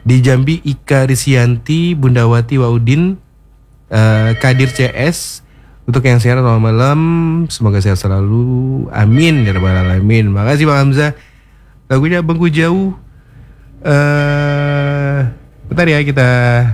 Di Jambi Ika Risyanti, Bundawati Waudin, Kadir CS. Untuk yang sehat selamat malam, semoga sehat selalu. Amin ya rabbal alamin. Makasih Bang Hamzah. Lagunya Bengku Jauh. Bentar ya, kita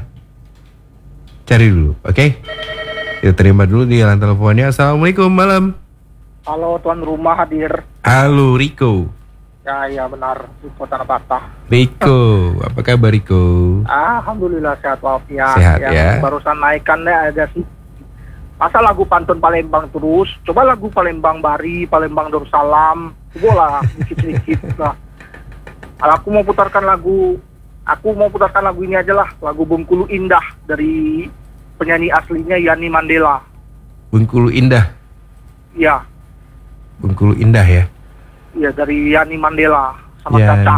cari dulu, oke? Kita terima dulu di line teleponnya. Assalamualaikum malam. Halo tuan rumah hadir. Halo Riko. Ya benar, Riko Tanah Patah. Riko, apa kabar Riko? Alhamdulillah sehat walafiat. Sehat ya. Barusan naikkannya ada sih. Masa lagu pantun Palembang terus? Coba lagu Palembang Bari, Palembang Darussalam. Coba lah dikit-dikit lah. Aku mau putarkan lagu ini aja lah, lagu Bengkulu Indah dari penyanyi aslinya Yani Mandela. Bengkulu Indah. Iya. Bengkulu Indah ya. Iya, dari Yani Mandela sama Caca.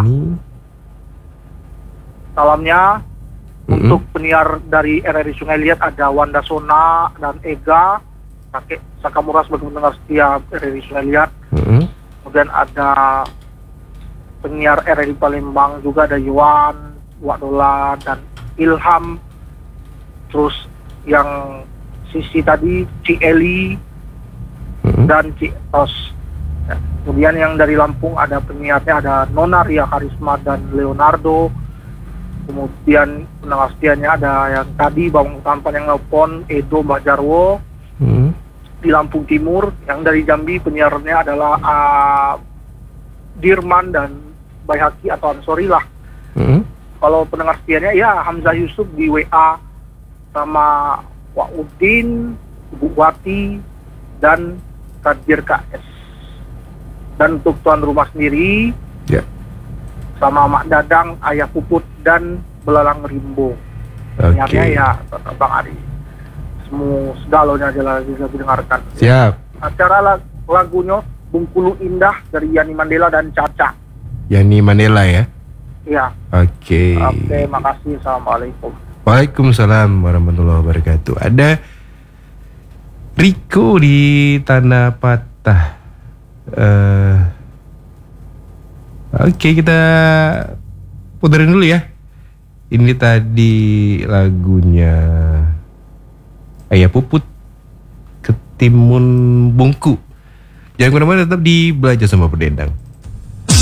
Salamnya untuk penyiar dari RRI Sungai Liat ada Wanda Sona dan Ega, kakek Sakamura sebagai pendengar setia RRI Sungai Liat. Kemudian ada penyiar RRI Palembang juga ada Yuan, Wak Dola dan Ilham. Terus yang sisi tadi Ci Eli dan Ci Tos. Kemudian yang dari Lampung ada penyiarnya ada Nona Ria Karisma dan Leonardo. Kemudian pendengar setianya ada yang tadi Bang Tampan yang nelpon Edo Mbak Jarwo di Lampung Timur. Yang dari Jambi penyiarnya adalah Dirman dan Bayhaki atau Ansori lah. Kalau pendengar setianya ya Hamzah Yusuf di WA sama Wak Udin, Ibu Wati dan Kadir KS. Dan untuk tuan rumah sendiri sama Mak Dadang, Ayah Puput dan Belalang Rimbo. Ternyata ya Bang Ari. Semua segalonya aja lah bisa didengarkan. Siap. Acara lagunya Bengkulu Indah dari Yani Mandela dan Caca. Yani Mandela ya? Iya. Oke, makasih. Assalamualaikum. Waalaikumsalam warahmatullahi wabarakatuh. Ada Riko di Tanah Patah. Oke, kita puterin dulu ya. Ini tadi lagunya Ayah Puput, Ketimun Bungku. Jangan kemana-mana, tetap di Belajar Sama Berdendang.